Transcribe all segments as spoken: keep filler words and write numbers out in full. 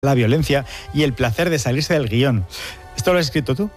la violencia y el placer de salirse del guión. ¿Esto lo has escrito tú?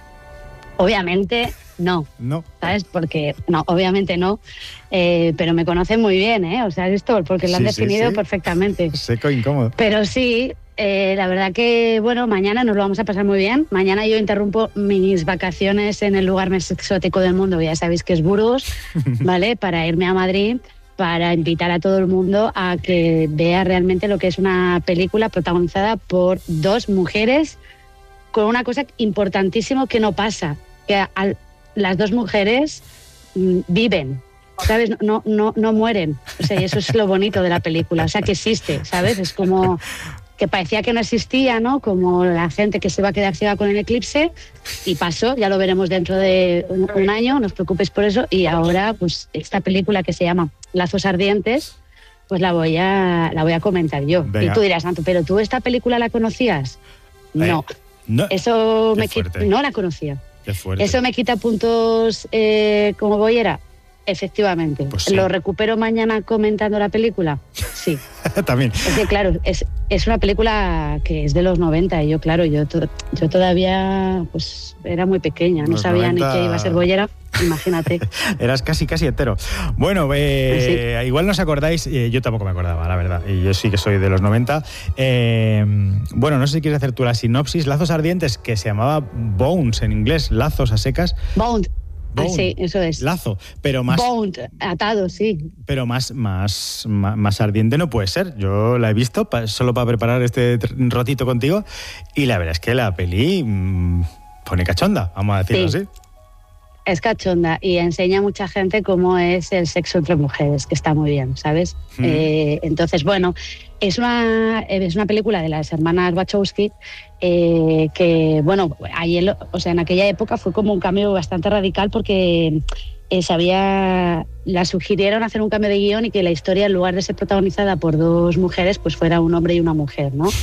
Obviamente no. No. ¿Sabes? Porque, no, obviamente no. Eh, pero me conocen muy bien, ¿eh? O sea, esto, porque lo han Sí, sí, definido sí. Perfectamente. Seco e incómodo. Pero sí, eh, la verdad que, bueno, mañana nos lo vamos a pasar muy bien. Mañana yo interrumpo mis vacaciones en el lugar más exótico del mundo, ya sabéis que es Burgos, ¿vale? Para irme a Madrid, para invitar a todo el mundo a que vea realmente lo que es una película protagonizada por dos mujeres con una cosa importantísima que no pasa, que a, a, las dos mujeres mm, viven, ¿sabes? No, no, no mueren. O sea, y eso es lo bonito de la película, o sea, que existe, ¿sabes? Es como que parecía que no existía, ¿no? Como la gente que se va a quedar ciega con el eclipse, y pasó, ya lo veremos dentro de un, un año, no os preocupéis por eso, y ahora, pues, esta película que se llama Lazos Ardientes, pues la voy a, la voy a comentar yo. Venga. Y tú dirás, Santo, ¿pero tú esta película la conocías? Eh, no. no. Eso me quita, no la conocía. Qué fuerte. ¿Eso me quita puntos eh, como boyera? Efectivamente. Pues sí. ¿Lo recupero mañana comentando la película? Sí. También. Es que, claro, es, es una película que es de los noventa y yo, claro, yo, to, yo todavía pues era muy pequeña, no sabía noventa... ni que iba a ser boyera. Imagínate. Eras casi, casi entero. Bueno, eh, sí. Igual no os acordáis, eh, yo tampoco me acordaba, la verdad, y yo sí que soy de los noventa. Eh, bueno, no sé si quieres hacer tú la sinopsis. Lazos Ardientes, que se llamaba Bones en inglés, lazos a secas. Bound. Ah, sí, eso es. Lazo, pero más... Bound, atado, sí. Pero más, más, más, más ardiente no puede ser. Yo la he visto pa, solo para preparar este ratito contigo, y la verdad es que la peli mmm, pone cachonda, vamos a decirlo sí. así. Es cachonda y enseña a mucha gente cómo es el sexo entre mujeres, que está muy bien, ¿sabes? Mm. Eh, entonces, bueno, es una, es una película de las hermanas Wachowski eh, que, bueno, ayer, o sea, en aquella época fue como un cambio bastante radical porque eh, se había, la sugirieron hacer un cambio de guión y que la historia, en lugar de ser protagonizada por dos mujeres, pues fuera un hombre y una mujer, ¿no?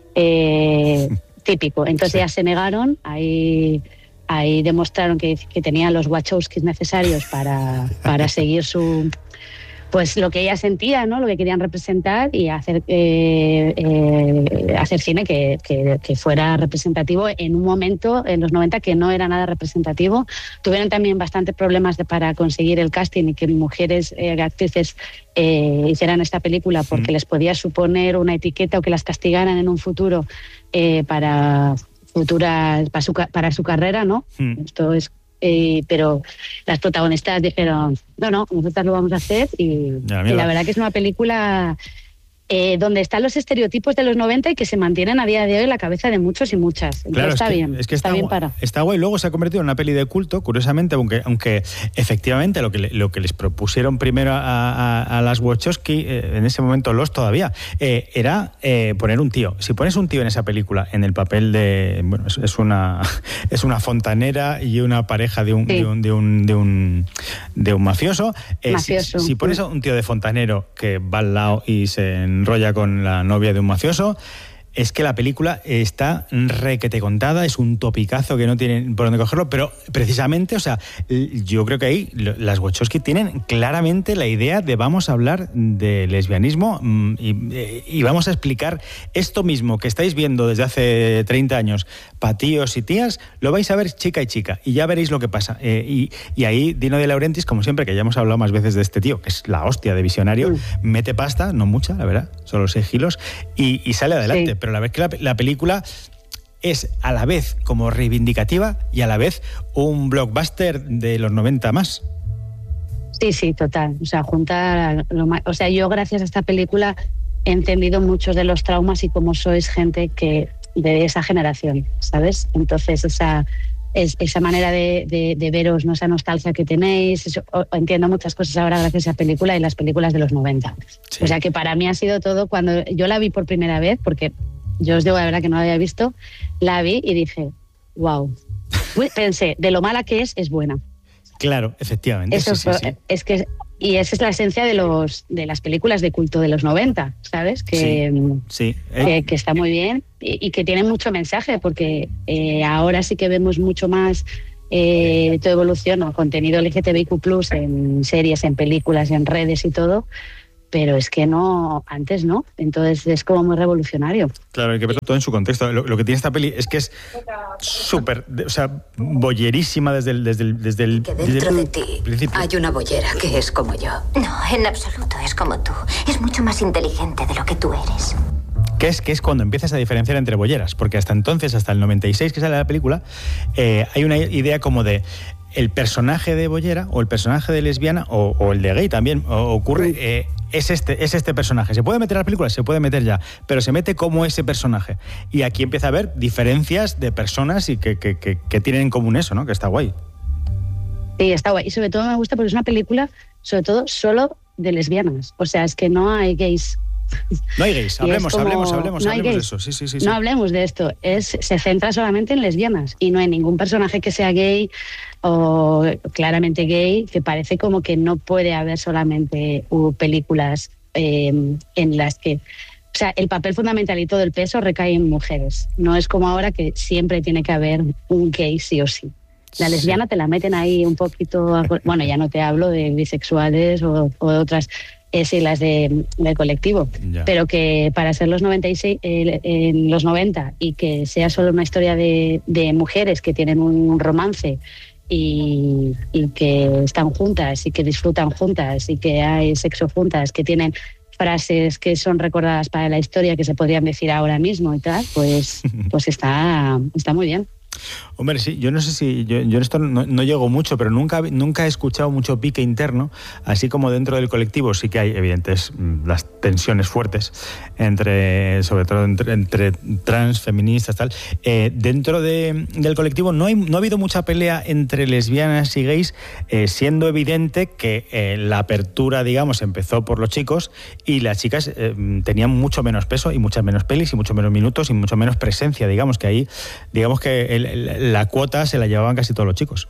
Eh, típico. Entonces sí. Ya se negaron, ahí... Ahí demostraron que, que tenían los Wachowskis necesarios para, para seguir su, pues lo que ella sentía, ¿no? Lo que querían representar y hacer, eh, eh, hacer cine que, que, que fuera representativo en un momento, en los noventa, que no era nada representativo. Tuvieron también bastantes problemas de, para conseguir el casting y que mujeres eh, actrices eh, hicieran esta película porque mm. les podía suponer una etiqueta o que las castigaran en un futuro eh, para... futuras para su, para su carrera, ¿no? Mm. Esto es, eh, pero las protagonistas dijeron, no, no, nosotras lo vamos a hacer y, ya, y la verdad que es una película eh, donde están los estereotipos de los noventa y que se mantienen a día de hoy en la cabeza de muchos y muchas. Entonces claro, está es que, bien, es que está, está bien guay, para. Está guay, luego se ha convertido en una peli de culto, curiosamente, aunque, aunque efectivamente lo que, le, lo que les propusieron primero a, a, a las Wachowski, eh, en ese momento los todavía, eh, era eh, poner un tío. Si pones un tío en esa película, en el papel de, bueno, es, es una es una fontanera y una pareja de un, sí. de, un, de, un, de, un, de un mafioso, eh, mafioso. Si, si pones a un tío de fontanero que va al lado y se enrolla con la novia de un mafioso, es que la película está requete contada, es un topicazo que no tienen por dónde cogerlo, pero precisamente, o sea, yo creo que ahí las Wachowski tienen claramente la idea de vamos a hablar de lesbianismo y, y vamos a explicar esto mismo que estáis viendo desde hace treinta años, para tíos y tías, lo vais a ver chica y chica, y ya veréis lo que pasa. Eh, y, y ahí Dino De Laurentiis, como siempre, que ya hemos hablado más veces de este tío, que es la hostia de visionario, mm. mete pasta, no mucha, la verdad, solo seis kilos, y, y sale adelante. Sí. Pero la vez que la, la película es a la vez como reivindicativa y a la vez un blockbuster de los noventa más. Sí, sí, total. O sea, juntar lo más, o sea, yo gracias a esta película he entendido muchos de los traumas y cómo sois gente que de esa generación, ¿sabes? Entonces esa es, esa manera de, de, de veros, ¿no? Esa nostalgia que tenéis, eso, entiendo muchas cosas ahora gracias a esa película y las películas de los noventa. Sí. O sea que para mí ha sido todo, cuando yo la vi por primera vez, porque yo os digo la verdad que no la había visto, la vi y dije, wow. Pensé, de lo mala que es, es buena. Claro, efectivamente. Eso sí, sí, sí. Es que, y esa es la esencia de los de las películas de culto de los noventa, ¿sabes? Que, sí, sí. Eh. que, que está muy bien y, y que tiene mucho mensaje, porque eh, ahora sí que vemos mucho más eh, toda evolución, ¿no? Contenido L G T B I Q plus, en series, en películas, en redes y todo. pero es que no, antes no, entonces es como muy revolucionario. Claro, hay que verlo todo en su contexto. Lo, lo que tiene esta peli es que es súper, o sea, boyerísima desde el, desde el, desde el que dentro desde de el ti principio. hay una boyera que es como yo. No, en absoluto es como tú. Es mucho más inteligente de lo que tú eres. Que es, que es cuando empiezas a diferenciar entre bolleras, porque hasta entonces, hasta el noventa y seis que sale la película, eh, hay una idea como de el personaje de bollera o el personaje de lesbiana o, o el de gay también o, ocurre, eh, es, este, es este personaje. ¿Se puede meter a la película? Se puede meter ya, pero se mete como ese personaje. Y aquí empieza a haber diferencias de personas y que, que, que, que tienen en común eso, ¿no? Que está guay. Sí, está guay. Y sobre todo me gusta porque es una película, sobre todo, solo de lesbianas. O sea, es que no hay gays. No hay gays, hablemos, como, hablemos, hablemos, no hablemos de eso. Sí, sí, sí, sí. No hablemos de esto. Es, se centra solamente en lesbianas y no hay ningún personaje que sea gay o claramente gay, que parece como que no puede haber solamente uh, películas eh, en las que... O sea, el papel fundamental y todo el peso recae en mujeres. No es como ahora que siempre tiene que haber un gay sí o sí. La lesbiana sí. Te la meten ahí un poquito... Bueno, ya no te hablo de bisexuales o, o de otras... Eh, sí, las de, del colectivo, ya. Pero que para ser los noventa y seis, eh, en los noventa y que sea solo una historia de, de mujeres que tienen un romance y, y que están juntas y que disfrutan juntas y que hay sexo juntas, que tienen frases que son recordadas para la historia que se podrían decir ahora mismo y tal, pues, pues está, está muy bien. Hombre, sí, yo no sé si, yo, yo en esto no, no llego mucho, pero nunca, nunca he escuchado mucho pique interno, así como dentro del colectivo sí que hay evidentes las tensiones fuertes, entre, sobre todo entre, entre trans, feministas, tal. Eh, dentro de, del colectivo no, hay, no ha habido mucha pelea entre lesbianas y gays, eh, siendo evidente que eh, la apertura, digamos, empezó por los chicos y las chicas eh, tenían mucho menos peso y muchas menos pelis y mucho menos minutos y mucho menos presencia, digamos, que ahí, digamos que el la cuota se la llevaban casi todos los chicos.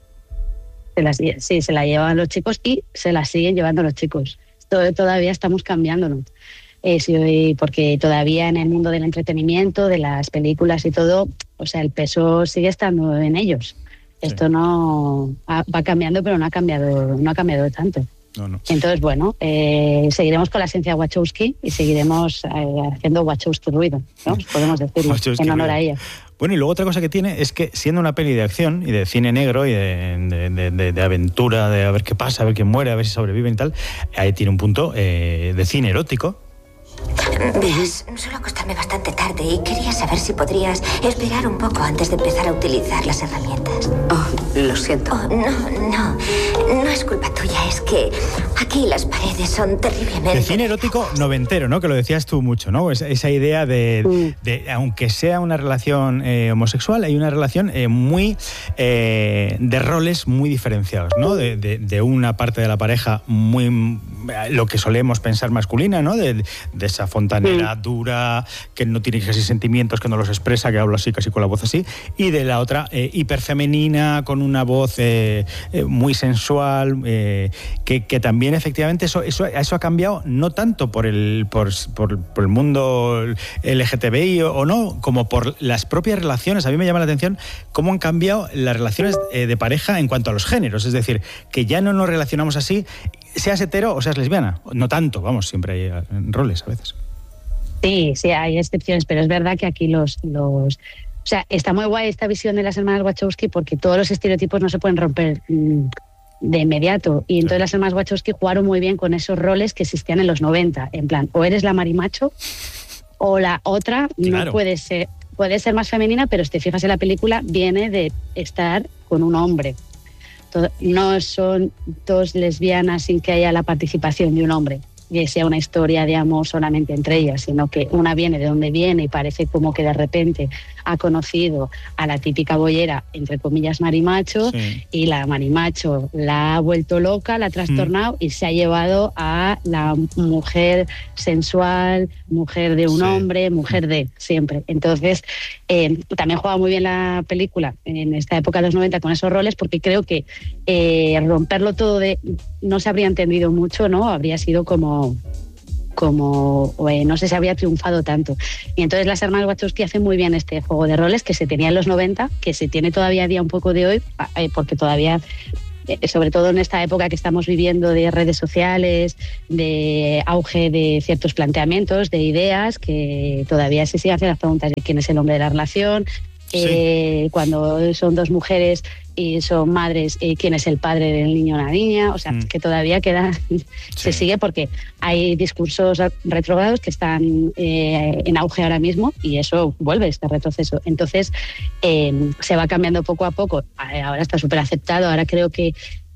Se las, sí, se la llevaban los chicos y se la siguen llevando los chicos. Todo, todavía estamos cambiándolo. Eh, sí, porque todavía en el mundo del entretenimiento, de las películas y todo, o sea, el peso sigue estando en ellos. Sí. Esto no va cambiando, pero no ha cambiado, no ha cambiado tanto. No, no. Entonces, bueno, eh, seguiremos con la esencia Wachowski y seguiremos eh, haciendo Wachowski ruido, ¿no? Podemos decirlo, Wachowski en honor ruido. A ella. Bueno, y luego otra cosa que tiene es que siendo una peli de acción y de cine negro y de, de, de, de aventura, de a ver qué pasa, a ver quién muere, a ver si sobreviven y tal, ahí tiene un punto eh, de cine erótico. Verás, suelo acostarme bastante tarde y quería saber si podrías esperar un poco antes de empezar a utilizar las herramientas. Oh, lo siento. Oh, no, no, no es culpa tuya, es que aquí las paredes son terriblemente... De cine erótico noventero, ¿no? Que lo decías tú mucho, ¿no? Esa, esa idea de, de, aunque sea una relación eh, homosexual, hay una relación eh, muy... Eh, de roles muy diferenciados, ¿no? De, de, de una parte de la pareja muy... lo que solemos pensar masculina, ¿no? De, de esa fontanera dura, que no tiene casi sentimientos, que no los expresa, que habla así, casi con la voz así, y de la otra eh, hiperfemenina, con una voz eh, eh, muy sensual, eh, que, que también efectivamente eso, eso, eso ha cambiado no tanto por el, por, por, por el mundo L G T B I o, o no, como por las propias relaciones. A mí me llama la atención cómo han cambiado las relaciones eh, de pareja en cuanto a los géneros, es decir, que ya no nos relacionamos así, seas hetero o seas lesbiana. No tanto, vamos, siempre hay roles a veces. Sí, sí, hay excepciones, pero es verdad que aquí los... los... O sea, está muy guay esta visión de las hermanas Wachowski porque todos los estereotipos no se pueden romper mmm, de inmediato. Y entonces las hermanas Wachowski jugaron muy bien con esos roles que existían en los noventa. En plan, o eres la marimacho o la otra, claro. No puede ser, puede ser más femenina, pero si te fijas en la película, viene de estar con un hombre. No son dos lesbianas sin que haya la participación de un hombre, que sea una historia de amor solamente entre ellas, sino que una viene de donde viene y parece como que de repente ha conocido a la típica boyera, entre comillas, marimacho, sí. Y la marimacho la ha vuelto loca, la ha trastornado mm. y se ha llevado a la mujer sensual, mujer de un sí. hombre, mujer de siempre. Entonces, eh, también juega muy bien la película en esta época de los noventa con esos roles, porque creo que eh, romperlo todo de no se habría entendido mucho, ¿no? Habría sido como... como eh, no sé si habría triunfado tanto. Y entonces las hermanas Wachowski hacen muy bien este juego de roles que se tenía en los noventa, que se tiene todavía a día un poco de hoy, eh, porque todavía eh, sobre todo en esta época que estamos viviendo de redes sociales, de auge de ciertos planteamientos, de ideas, que todavía se siguen haciendo las preguntas de quién es el hombre de la relación, sí. eh, cuando son dos mujeres y son madres, eh, quién es el padre del niño o la niña, o sea, mm. que todavía queda, sí. se sigue porque hay discursos retrógrados que están eh, en auge ahora mismo y eso vuelve este retroceso. Entonces, eh, se va cambiando poco a poco, ahora está súper aceptado, ahora creo que...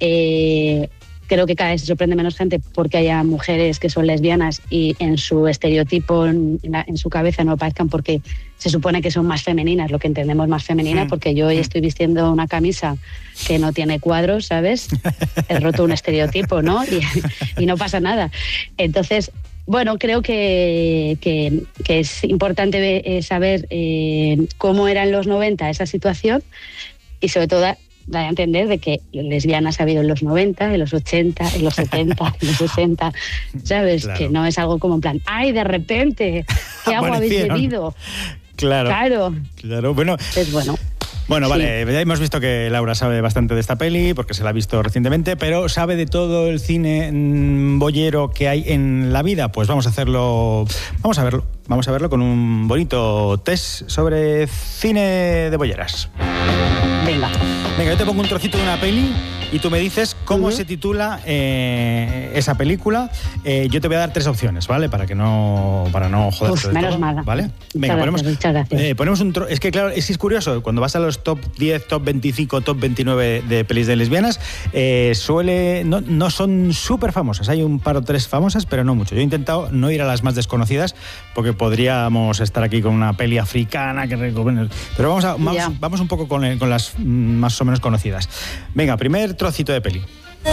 Eh, Creo que cada vez se sorprende menos gente porque haya mujeres que son lesbianas y en su estereotipo, en, la, en su cabeza no parezcan porque se supone que son más femeninas, lo que entendemos más femenina, porque yo hoy estoy vistiendo una camisa que no tiene cuadros, ¿sabes? He roto un estereotipo, ¿no? Y, y no pasa nada. Entonces, bueno, creo que, que, que es importante eh, saber eh, cómo era en los noventa esa situación y sobre todo... da a entender de que lesbianas ha habido en los noventa, en los ochenta, en los setenta, en los sesenta, ¿sabes? Claro. Que no es algo como en plan, ¡ay, de repente! ¿Qué agua habéis bebido? Claro. Claro. Claro, bueno. Es bueno. Bueno, sí. Vale, ya hemos visto que Laura sabe bastante de esta peli, porque se la ha visto recientemente, pero ¿sabe de todo el cine mmm, boyero que hay en la vida? Pues vamos a hacerlo, vamos a verlo, vamos a verlo con un bonito test sobre cine de bolleras. Venga. Venga, yo te pongo un trocito de una peli y tú me dices cómo uh-huh. se titula eh, esa película. Eh, yo te voy a dar tres opciones, ¿vale? Para que no, para no joderte de menos todo, mal. ¿vale? Venga, muchas ponemos, gracias, muchas gracias. Eh, ponemos un tro- es que claro, es, es curioso, cuando vas a los top diez, top veinticinco, top veintinueve de pelis de lesbianas, eh, suele, no, no son súper famosas. Hay un par o tres famosas, pero no mucho. Yo he intentado no ir a las más desconocidas, porque podríamos estar aquí con una peli africana que recomiendo. Pero vamos, a, vamos, yeah. vamos un poco con, el, con las más o menos conocidas. Venga, primer trocito de peli.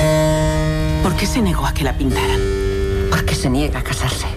¿Por qué se negó a que la pintaran? Porque se niega a casarse.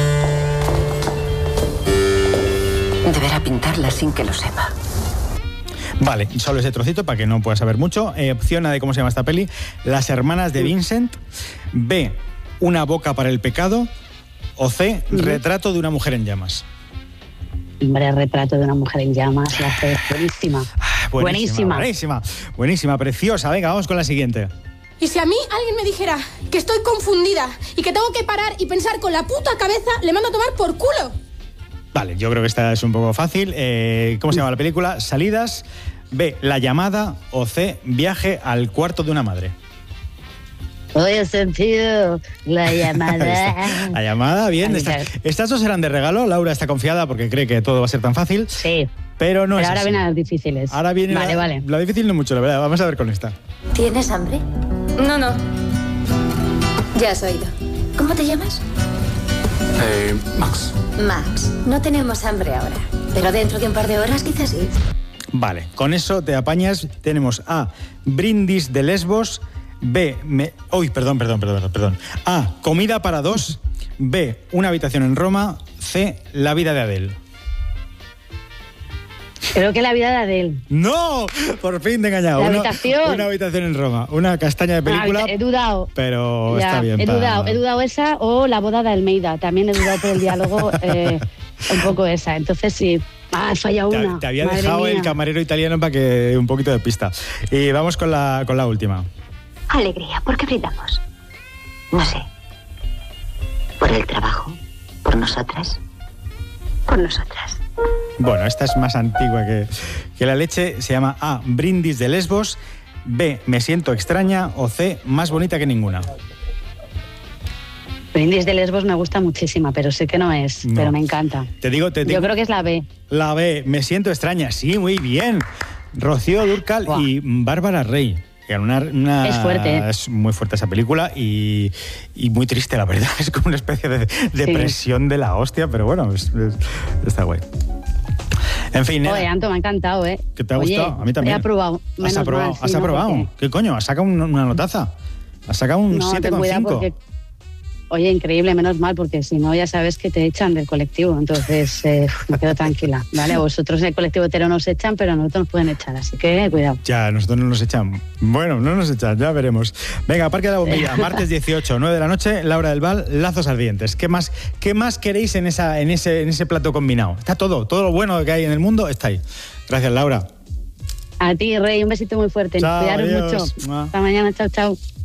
Deberá pintarla sin que lo sepa. Vale, solo ese trocito para que no puedas saber mucho. Eh, opción A de cómo se llama esta peli: Las hermanas de Vincent. B, Una boca para el pecado. O C, Retrato de una mujer en llamas. Hombre, Retrato de una mujer en llamas, la hace buenísima. Ah, buenísima. Buenísima, buenísima, preciosa. Venga, vamos con la siguiente. Y si a mí alguien me dijera que estoy confundida y que tengo que parar y pensar con la puta cabeza, le mando a tomar por culo. Vale, yo creo que esta es un poco fácil. Eh, ¿Cómo se llama la película? Salidas. B, La llamada. O C, Viaje al cuarto de una madre. Hoy he sentido la llamada. La llamada, bien. Estas, estas dos eran de regalo. Laura está confiada porque cree que todo va a ser tan fácil. Sí. Pero no pero es ahora así. vienen las difíciles. Ahora viene vale, la, vale. la difícil no mucho, la verdad. Vamos a ver con esta. ¿Tienes hambre? No, no. Ya has oído. ¿Cómo te llamas? Eh, Max. Max. No tenemos hambre ahora, pero dentro de un par de horas quizás sí. Vale, con eso te apañas. Tenemos A, Brindis de Lesbos. B, me... Uy, perdón, perdón, perdón, perdón. A, Comida para dos. B, Una habitación en Roma. C, La vida de Adele. Creo que La vida de Adele. ¡No! Por fin te he engañado. La una, habitación. Una habitación en Roma. Una castaña de película. Ah, he dudado. Pero ya, está bien. He para... dudado, he dudado esa o La boda de Almeida. También he dudado por el diálogo eh, un poco esa. Entonces sí. Ah, falla una. Te, te había Madre dejado mía. el camarero italiano para que un poquito de pista. Y vamos con la, con la última. Alegría, ¿por qué brindamos? No sé. ¿Por el trabajo? ¿Por nosotras? Por nosotras. Bueno, esta es más antigua que, que la leche. Se llama A, Brindis de Lesbos. B, Me siento extraña. O C, Más bonita que ninguna. Brindis de Lesbos me gusta muchísima, pero sé que no es, no. Pero me encanta. Te digo, te digo. Yo creo que es la B. La B, Me siento extraña. Sí, muy bien. Rocío Dúrcal wow. y Bárbara Rey. Una, una, es fuerte. ¿eh? Es muy fuerte esa película y, y muy triste, la verdad. Es como una especie de depresión sí. de la hostia, pero bueno, es, es, está guay. En fin. Oye, Anto, me ha encantado, ¿eh? ¿Qué te ha Oye, gustado? A mí también. He aprobado. ¿Has aprobado? Mal, sí, ¿Has no, aprobado? porque... ¿Qué coño? ¿Has sacado una, una notaza? ¿Has sacado un no, siete coma cinco? Porque... Oye, increíble, menos mal, porque si no ya sabes que te echan del colectivo, entonces eh, me quedo tranquila, ¿vale? A vosotros en el colectivo hetero nos echan, pero a nosotros nos pueden echar, así que cuidado. Ya, nosotros no nos echan. Bueno, no nos echan, ya veremos. Venga, Parque de la Bombilla, martes dieciocho, nueve de la noche, Laura del Val, Lazos Ardientes. ¿Qué más, qué más queréis en, esa, en, ese, en ese plato combinado? Está todo, todo lo bueno que hay en el mundo está ahí. Gracias, Laura. A ti, Rey, un besito muy fuerte. Chao, Cuidaros adiós. mucho. Hasta mañana, chao, chao.